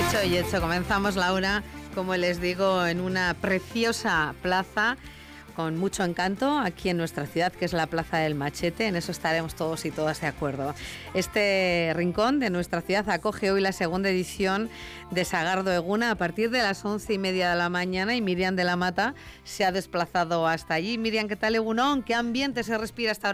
Dicho y hecho, comenzamos, Laura, como les digo, en una preciosa plaza con mucho encanto aquí en nuestra ciudad, que es la Plaza del Machete. En eso estaremos todos y todas de acuerdo. Este rincón de nuestra ciudad acoge hoy la segunda edición de Sagardo Eguna a partir de las 11:30 de la mañana, y Miriam de la Mata se ha desplazado hasta allí. Miriam, ¿qué tal, Egunón? ¿Qué ambiente se respira hasta ahora?